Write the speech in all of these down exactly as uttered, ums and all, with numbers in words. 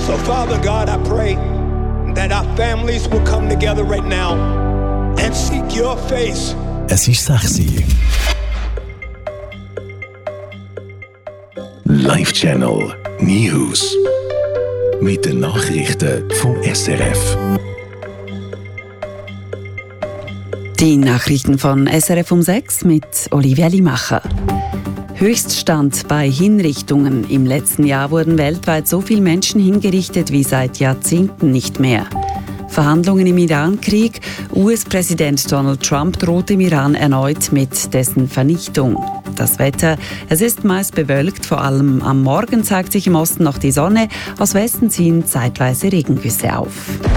So Father God, I pray that our families will come together right now and seek your face. Es ist sechs Uhr. Live Channel News. Mit den Nachrichten vom S R F. Die Nachrichten von S R F um sechs mit Olivia Limacher. Höchststand bei Hinrichtungen. Im letzten Jahr wurden weltweit so viele Menschen hingerichtet wie seit Jahrzehnten nicht mehr. Verhandlungen im Iran-Krieg. U S-Präsident Donald Trump droht dem Iran erneut mit dessen Vernichtung. Das Wetter. Es ist meist bewölkt, vor allem am Morgen zeigt sich im Osten noch die Sonne. Aus Westen ziehen zeitweise Regengüsse auf.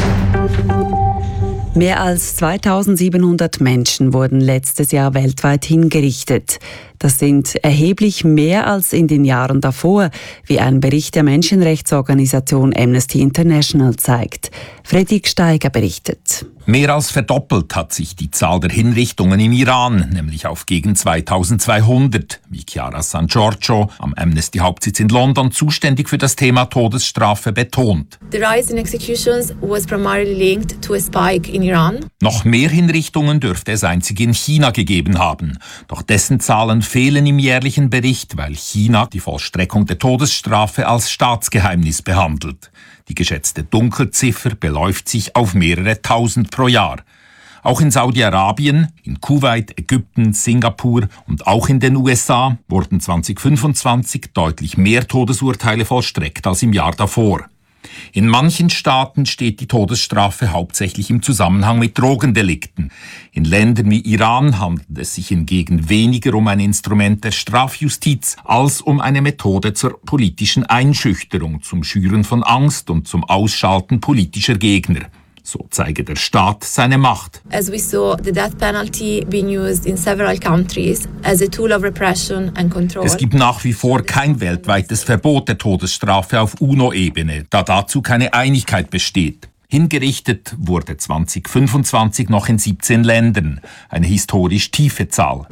Mehr als zweitausendsiebenhundert Menschen wurden letztes Jahr weltweit hingerichtet. Das sind erheblich mehr als in den Jahren davor, wie ein Bericht der Menschenrechtsorganisation Amnesty International zeigt. Fredrik Steiger berichtet. Mehr als verdoppelt hat sich die Zahl der Hinrichtungen im Iran, nämlich auf gegen zweitausendzweihundert, wie Chiara San Giorgio, am Amnesty-Hauptsitz in London, zuständig für das Thema Todesstrafe, betont. The rise in executions was primarily linked to a spike in Iran. Noch mehr Hinrichtungen dürfte es einzig in China gegeben haben. Doch dessen Zahlen fehlen im jährlichen Bericht, weil China die Vollstreckung der Todesstrafe als Staatsgeheimnis behandelt. Die geschätzte Dunkelziffer beläuft sich auf mehrere Tausend pro Jahr. Auch in Saudi-Arabien, in Kuwait, Ägypten, Singapur und auch in den U S A wurden zweitausendfünfundzwanzig deutlich mehr Todesurteile vollstreckt als im Jahr davor. In manchen Staaten steht die Todesstrafe hauptsächlich im Zusammenhang mit Drogendelikten. In Ländern wie Iran handelt es sich hingegen weniger um ein Instrument der Strafjustiz als um eine Methode zur politischen Einschüchterung, zum Schüren von Angst und zum Ausschalten politischer Gegner. So zeige der Staat seine Macht. As we saw the death penalty being used in several countries as a tool of repression and control. Es gibt nach wie vor kein weltweites Verbot der Todesstrafe auf UNO-Ebene, da dazu keine Einigkeit besteht. Hingerichtet wurde zweitausendfünfundzwanzig noch in siebzehn Ländern, eine historisch tiefe Zahl.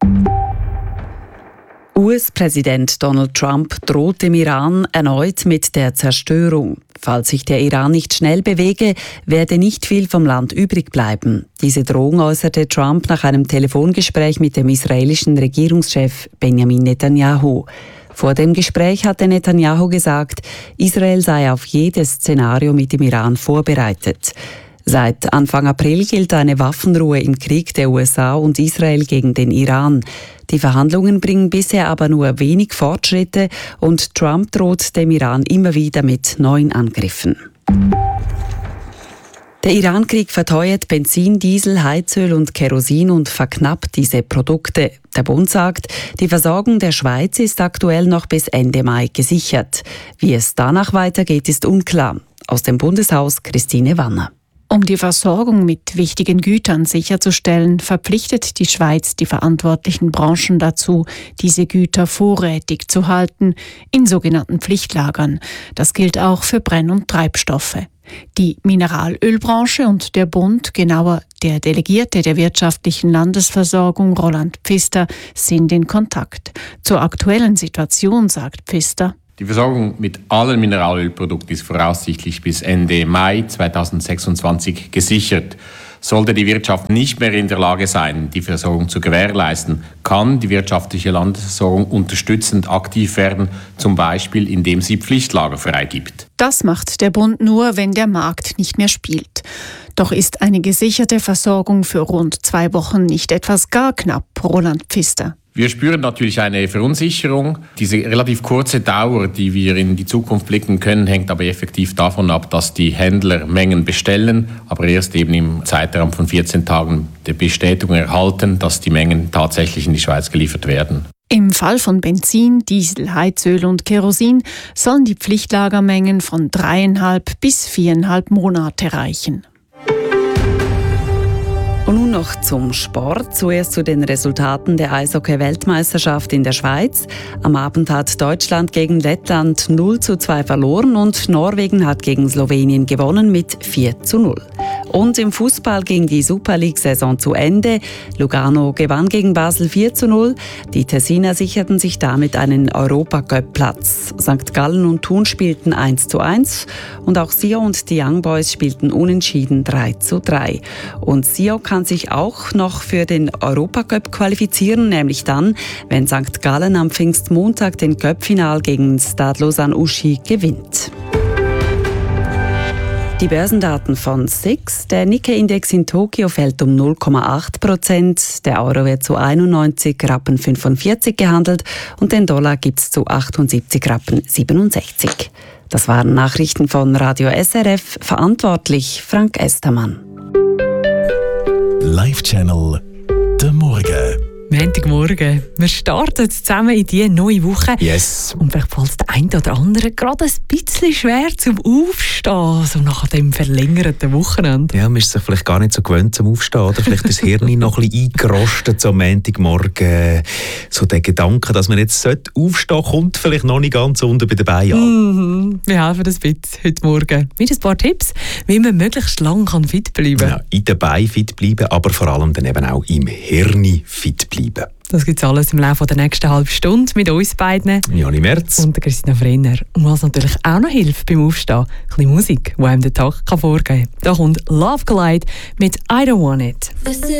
U S-Präsident Donald Trump droht dem Iran erneut mit der Zerstörung. Falls sich der Iran nicht schnell bewege, werde nicht viel vom Land übrig bleiben. Diese Drohung äußerte Trump nach einem Telefongespräch mit dem israelischen Regierungschef Benjamin Netanyahu. Vor dem Gespräch hatte Netanyahu gesagt, Israel sei auf jedes Szenario mit dem Iran vorbereitet. Seit Anfang April gilt eine Waffenruhe im Krieg der U S A und Israel gegen den Iran. Die Verhandlungen bringen bisher aber nur wenig Fortschritte und Trump droht dem Iran immer wieder mit neuen Angriffen. Der Iran-Krieg verteuert Benzin, Diesel, Heizöl und Kerosin und verknappt diese Produkte. Der Bund sagt, die Versorgung der Schweiz ist aktuell noch bis Ende Mai gesichert. Wie es danach weitergeht, ist unklar. Aus dem Bundeshaus Christine Wanner. Um die Versorgung mit wichtigen Gütern sicherzustellen, verpflichtet die Schweiz die verantwortlichen Branchen dazu, diese Güter vorrätig zu halten, in sogenannten Pflichtlagern. Das gilt auch für Brenn- und Treibstoffe. Die Mineralölbranche und der Bund, genauer der Delegierte der wirtschaftlichen Landesversorgung Roland Pfister, sind in Kontakt. Zur aktuellen Situation sagt Pfister: Die Versorgung mit allen Mineralölprodukten ist voraussichtlich bis Ende Mai zweitausendsechsundzwanzig gesichert. Sollte die Wirtschaft nicht mehr in der Lage sein, die Versorgung zu gewährleisten, kann die wirtschaftliche Landesversorgung unterstützend aktiv werden, zum Beispiel indem sie Pflichtlager freigibt. Das macht der Bund nur, wenn der Markt nicht mehr spielt. Doch ist eine gesicherte Versorgung für rund zwei Wochen nicht etwas gar knapp, Roland Pfister? Wir spüren natürlich eine Verunsicherung. Diese relativ kurze Dauer, die wir in die Zukunft blicken können, hängt aber effektiv davon ab, dass die Händler Mengen bestellen, aber erst eben im Zeitraum von vierzehn Tagen die Bestätigung erhalten, dass die Mengen tatsächlich in die Schweiz geliefert werden. Im Fall von Benzin, Diesel, Heizöl und Kerosin sollen die Pflichtlagermengen von dreieinhalb bis viereinhalb Monate reichen. Und nun noch zum Sport. Zuerst zu den Resultaten der Eishockey-Weltmeisterschaft in der Schweiz. Am Abend hat Deutschland gegen Lettland null zu zwei verloren und Norwegen hat gegen Slowenien gewonnen mit vier zu null. Und im Fußball ging die Super League-Saison zu Ende. Lugano gewann gegen Basel vier zu null. Die Tessiner sicherten sich damit einen Europacup-Platz. Sankt Gallen und Thun spielten eins zu eins und auch Sio und die Young Boys spielten unentschieden drei zu drei. Und Sio kann sich auch noch für den Europacup qualifizieren, nämlich dann, wenn Sankt Gallen am Pfingstmontag den Cup-Final gegen Stade Lausanne-Uschi gewinnt. Die Börsendaten von S I X. Der Nikkei-Index in Tokio fällt um null Komma acht Prozent. Der Euro wird zu einundneunzig Rappen fünfundvierzig gehandelt und den Dollar gibt es zu achtundsiebzig Rappen siebenundsechzig. Das waren Nachrichten von Radio S R F. Verantwortlich Frank Estermann. Live-Channel «Der Morgen». Montagmorgen. Wir starten zusammen in diese neue Woche. Yes. Und vielleicht fällt es der eine oder andere gerade ein bisschen schwer zum Aufstehen, so nach dem verlängerten Wochenende. Ja, man ist sich vielleicht gar nicht so gewöhnt zum Aufstehen. Oder vielleicht das Hirn noch ein bisschen eingerostet so am Montagmorgen. So der Gedanke, dass man jetzt aufstehen sollte, kommt vielleicht noch nicht ganz unten bei den Beinen an. Mhm. Wir helfen ein bisschen heute Morgen mit ein paar Tipps, wie man möglichst lang fit bleiben kann. Ja, in den Beinen fit bleiben, aber vor allem dann eben auch im Hirn fit bleiben. Das gibt es alles im Laufe der nächsten halben Stunde mit uns beiden. Jani Merz. Und Christina Frenner. Und was natürlich auch noch hilft beim Aufstehen, ein bisschen Musik, die einem den Tag vorgeben kann. Da kommt Love Glide mit I Don't Want It.